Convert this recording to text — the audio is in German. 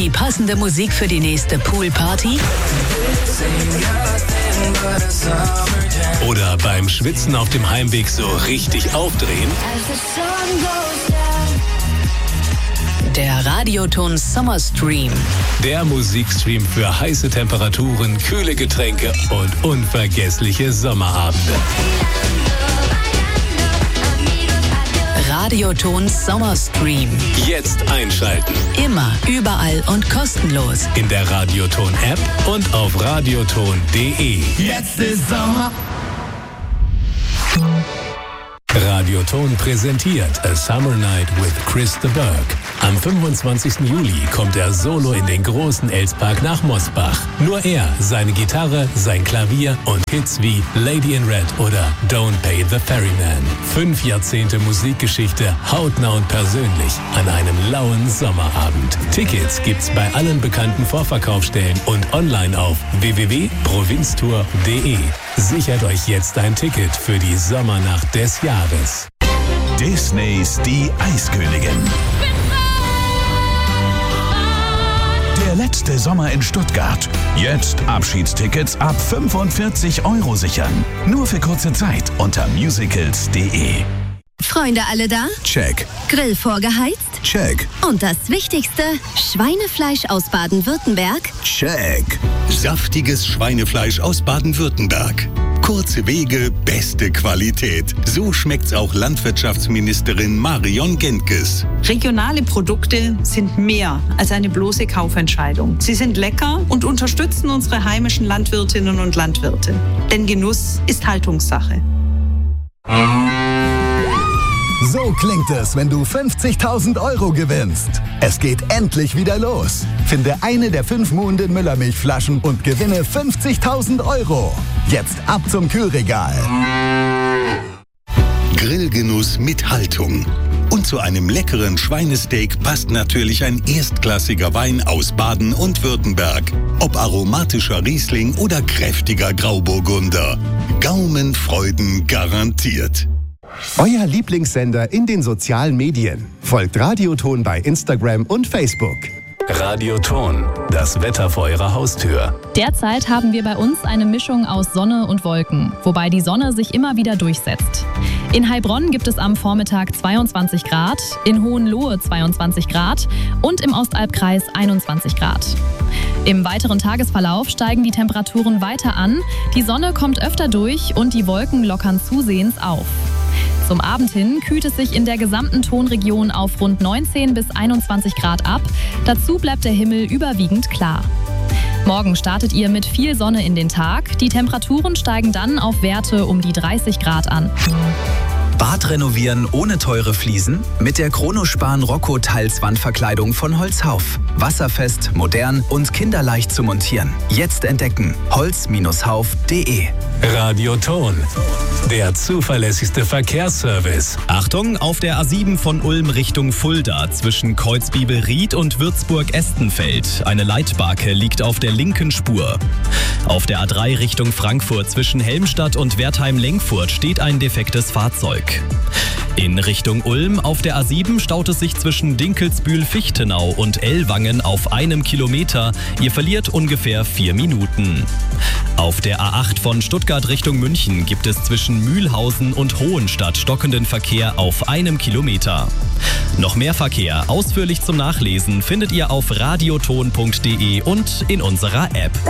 die passende Musik für die nächste Poolparty? Oder beim Schwitzen auf dem Heimweg so richtig aufdrehen? Der Radioton Summer Stream. Der Musikstream für heiße Temperaturen, kühle Getränke und unvergessliche Sommerabende. Radioton Summer Stream. Jetzt einschalten. Immer, überall und kostenlos. In der Radioton-App und auf radioton.de. Jetzt ist Sommer. Radioton präsentiert A Summer Night with Chris de Burgh. Am 25. Juli kommt er solo in den großen Elspark nach Mosbach. Nur er, seine Gitarre, sein Klavier und Hits wie Lady in Red oder Don't Pay the Ferryman. 5 Jahrzehnte Musikgeschichte, hautnah und persönlich an einem lauen Sommerabend. Tickets gibt's bei allen bekannten Vorverkaufsstellen und online auf www.provinztour.de. Sichert euch jetzt ein Ticket für die Sommernacht des Jahres. Disneys Die Eiskönigin. Der letzte Sommer in Stuttgart. Jetzt Abschiedstickets ab 45 € sichern. Nur für kurze Zeit unter musicals.de. Freunde alle da? Check. Grill vorgeheizt? Check. Und das Wichtigste, Schweinefleisch aus Baden-Württemberg? Check. Saftiges Schweinefleisch aus Baden-Württemberg. Kurze Wege, beste Qualität. So schmeckt's auch Landwirtschaftsministerin Marion Gentges. Regionale Produkte sind mehr als eine bloße Kaufentscheidung. Sie sind lecker und unterstützen unsere heimischen Landwirtinnen und Landwirte. Denn Genuss ist Haltungssache. So klingt es, wenn du 50.000 € gewinnst. Es geht endlich wieder los. Finde eine der 5 Muhnden Müllermilchflaschen und gewinne 50.000 €. Jetzt ab zum Kühlregal. Grillgenuss mit Haltung. Und zu einem leckeren Schweinesteak passt natürlich ein erstklassiger Wein aus Baden und Württemberg. Ob aromatischer Riesling oder kräftiger Grauburgunder. Gaumenfreuden garantiert. Euer Lieblingssender in den sozialen Medien. Folgt Radioton bei Instagram und Facebook. Radioton, das Wetter vor eurer Haustür. Derzeit haben wir bei uns eine Mischung aus Sonne und Wolken, wobei die Sonne sich immer wieder durchsetzt. In Heilbronn gibt es am Vormittag 22 Grad, in Hohenlohe 22 Grad und im Ostalbkreis 21 Grad. Im weiteren Tagesverlauf steigen die Temperaturen weiter an, die Sonne kommt öfter durch und die Wolken lockern zusehends auf. Zum Abend hin kühlt es sich in der gesamten Tonregion auf rund 19 bis 21 Grad ab. Dazu bleibt der Himmel überwiegend klar. Morgen startet ihr mit viel Sonne in den Tag. Die Temperaturen steigen dann auf Werte um die 30 Grad an. Bad renovieren ohne teure Fliesen? Mit der Chronospan Rocco Teilswandverkleidung von Holzhauf. Wasserfest, modern und kinderleicht zu montieren. Jetzt entdecken. holz-hauf.de. Radioton, der zuverlässigste Verkehrsservice. Achtung, auf der A7 von Ulm Richtung Fulda zwischen Kreuzbibelried und Würzburg-Estenfeld. Eine Leitbarke liegt auf der linken Spur. Auf der A3 Richtung Frankfurt zwischen Helmstadt und Wertheim-Lengfurt steht ein defektes Fahrzeug. In Richtung Ulm auf der A7 staut es sich zwischen Dinkelsbühl-Fichtenau und Ellwangen auf 1 Kilometer. Ihr verliert ungefähr 4 Minuten. Auf der A8 von Stuttgart Richtung München gibt es zwischen Mühlhausen und Hohenstadt stockenden Verkehr auf 1 Kilometer. Noch mehr Verkehr ausführlich zum Nachlesen findet ihr auf radioton.de und in unserer App.